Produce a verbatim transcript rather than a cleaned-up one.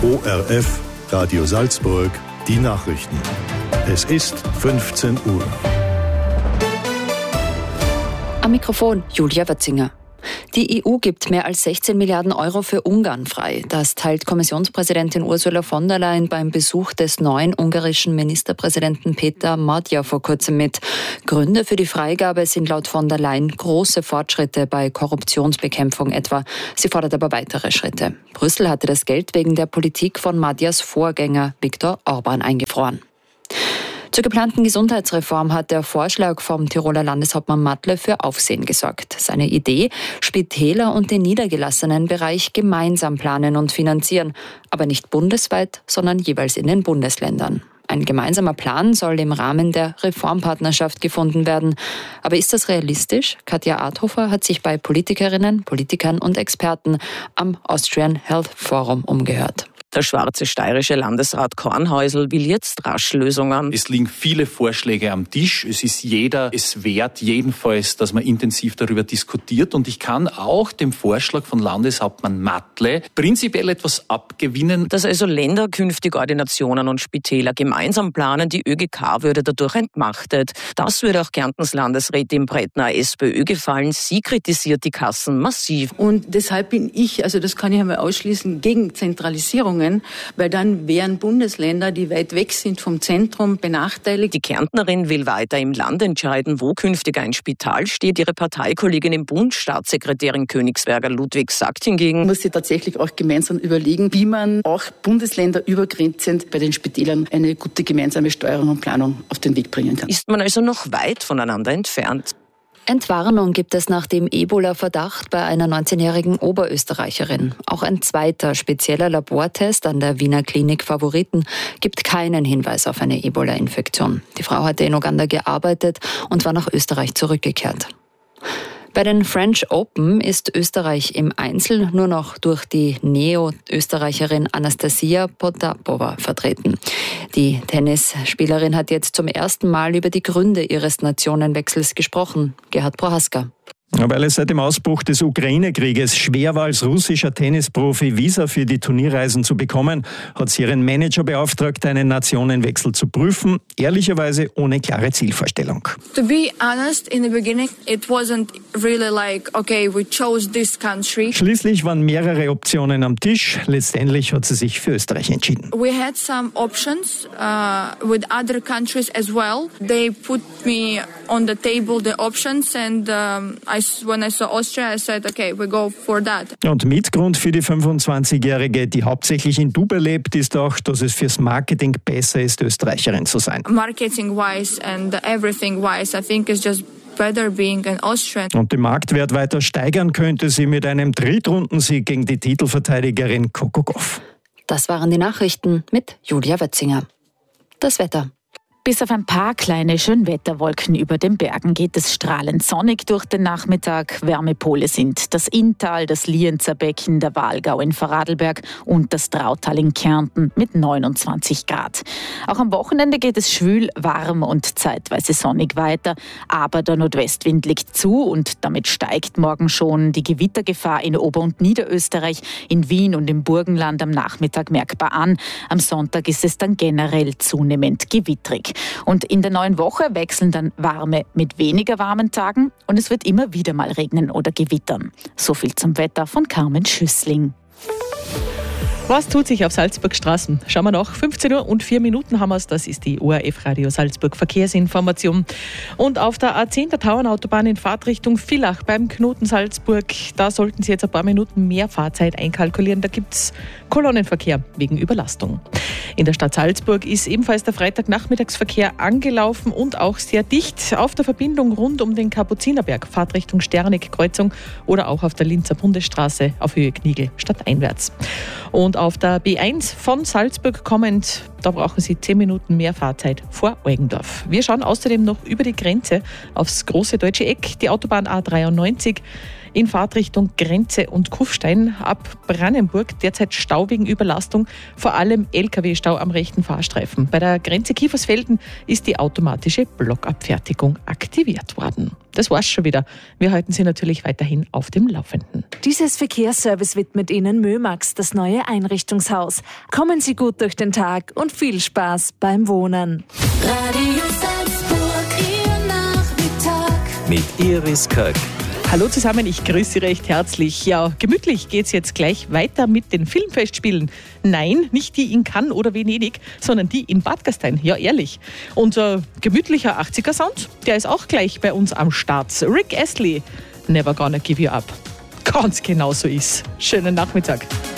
O R F, Radio Salzburg, die Nachrichten. Es ist fünfzehn Uhr. Am Mikrofon Julia Wetzinger. Die E U gibt mehr als sechzehn Milliarden Euro für Ungarn frei. Das teilt Kommissionspräsidentin Ursula von der Leyen beim Besuch des neuen ungarischen Ministerpräsidenten Peter Magyar vor kurzem mit. Gründe für die Freigabe sind laut von der Leyen große Fortschritte bei Korruptionsbekämpfung etwa. Sie fordert aber weitere Schritte. Brüssel hatte das Geld wegen der Politik von Magyars Vorgänger Viktor Orbán eingefroren. Zur geplanten Gesundheitsreform hat der Vorschlag vom Tiroler Landeshauptmann Mattle für Aufsehen gesorgt. Seine Idee: Spitäler und den niedergelassenen Bereich gemeinsam planen und finanzieren, aber nicht bundesweit, sondern jeweils in den Bundesländern. Ein gemeinsamer Plan soll im Rahmen der Reformpartnerschaft gefunden werden. Aber ist das realistisch? Katja Adhofer hat sich bei Politikerinnen, Politikern und Experten am Austrian Health Forum umgehört. Der schwarze steirische Landesrat Kornhäusl will jetzt rasch Lösungen. Es liegen viele Vorschläge am Tisch. Es ist jeder es wert, jedenfalls, dass man intensiv darüber diskutiert. Und ich kann auch dem Vorschlag von Landeshauptmann Mattle prinzipiell etwas abgewinnen. Dass also Länder künftig Ordinationen und Spitäler gemeinsam planen, die ÖGK würde dadurch entmachtet. Das würde auch Kärntens Landesrätin Brettner SPÖ gefallen. Sie kritisiert die Kassen massiv. Und deshalb bin ich, also das kann ich einmal ausschließen, gegen Zentralisierungen. Weil dann wären Bundesländer, die weit weg sind vom Zentrum, benachteiligt. Die Kärntnerin will weiter im Land entscheiden, wo künftig ein Spital steht. Ihre Parteikollegin im Bund, Staatssekretärin Königsberger Ludwig, sagt hingegen, man muss sich tatsächlich auch gemeinsam überlegen, wie man auch bundesländerübergrenzend bei den Spitälern eine gute gemeinsame Steuerung und Planung auf den Weg bringen kann. Ist man also noch weit voneinander entfernt? Entwarnung gibt es nach dem Ebola-Verdacht bei einer neunzehnjährigen Oberösterreicherin. Auch ein zweiter spezieller Labortest an der Wiener Klinik Favoriten gibt keinen Hinweis auf eine Ebola-Infektion. Die Frau hatte in Uganda gearbeitet und war nach Österreich zurückgekehrt. Bei den French Open ist Österreich im Einzel nur noch durch die Neo-Österreicherin Anastasia Potapova vertreten. Die Tennisspielerin hat jetzt zum ersten Mal über die Gründe ihres Nationenwechsels gesprochen. Gerhard Prohaska. Weil es seit dem Ausbruch des Ukraine-Krieges schwer war, als russischer Tennisprofi Visa für die Turnierreisen zu bekommen, hat sie ihren Manager beauftragt, einen Nationenwechsel zu prüfen, ehrlicherweise ohne klare Zielvorstellung. To be honest, in the beginning it wasn't really like, okay, we chose this country. Schließlich waren mehrere Optionen am Tisch. Letztendlich hat sie sich für Österreich entschieden. We had some options uh, with other countries as well. They put me on the table the options and um, I When I saw Austria, I said, okay, we go for that. Und Mitgrund für die fünfundzwanzigjährige, die hauptsächlich in Dubai lebt, ist auch, dass es fürs Marketing besser ist, Österreicherin zu sein. Marketing-wise and everything-wise, I think it's just better being an Austrian. Und den Marktwert weiter steigern könnte sie mit einem Drittrundensieg gegen die Titelverteidigerin Coco Gauff. Das waren die Nachrichten mit Julia Wetzinger. Das Wetter. Bis auf ein paar kleine Schönwetterwolken über den Bergen geht es strahlend sonnig durch den Nachmittag. Wärmepole sind das Inntal, das Lienzer Becken, der Walgau in Vorarlberg und das Trautal in Kärnten mit neunundzwanzig Grad. Auch am Wochenende geht es schwül, warm und zeitweise sonnig weiter. Aber der Nordwestwind liegt zu und damit steigt morgen schon die Gewittergefahr in Ober- und Niederösterreich, in Wien und im Burgenland am Nachmittag merkbar an. Am Sonntag ist es dann generell zunehmend gewittrig. Und in der neuen Woche wechseln dann warme mit weniger warmen Tagen und es wird immer wieder mal regnen oder gewittern. So viel zum Wetter von Carmen Schüssling. Was tut sich auf Salzburg Straßen? Schauen wir nach. fünfzehn Uhr und vier Minuten haben wir es. Das ist die O R F Radio Salzburg Verkehrsinformation. Und auf der A zehn der Tauernautobahn in Fahrtrichtung Villach beim Knoten Salzburg, da sollten Sie jetzt ein paar Minuten mehr Fahrzeit einkalkulieren. Da gibt es Kolonnenverkehr wegen Überlastung. In der Stadt Salzburg ist ebenfalls der Freitagnachmittagsverkehr angelaufen und auch sehr dicht auf der Verbindung rund um den Kapuzinerberg, Fahrtrichtung Sterneck-Kreuzung oder auch auf der Linzer Bundesstraße auf Höhe Kniegel stadteinwärts. Und auf der B eins von Salzburg kommend, da brauchen Sie zehn Minuten mehr Fahrzeit vor Eugendorf. Wir schauen außerdem noch über die Grenze aufs große deutsche Eck, die Autobahn A dreiundneunzig. in Fahrtrichtung Grenze und Kufstein ab Brannenburg derzeit Stau wegen Überlastung, vor allem L K W-Stau am rechten Fahrstreifen. Bei der Grenze Kiefersfelden ist die automatische Blockabfertigung aktiviert worden. Das war's schon wieder. Wir halten Sie natürlich weiterhin auf dem Laufenden. Dieses Verkehrsservice widmet Ihnen Mömax, das neue Einrichtungshaus. Kommen Sie gut durch den Tag und viel Spaß beim Wohnen. Radio Salzburg, Ihr Nachmittag. Mit Iris Köck. Hallo zusammen, ich grüße Sie recht herzlich. Ja, gemütlich geht's jetzt gleich weiter mit den Filmfestspielen. Nein, nicht die in Cannes oder Venedig, sondern die in Bad Gastein. Ja, ehrlich. Unser gemütlicher achtziger-Sound, der ist auch gleich bei uns am Start. Rick Astley, Never Gonna Give You Up. Ganz genau so ist. Schönen Nachmittag.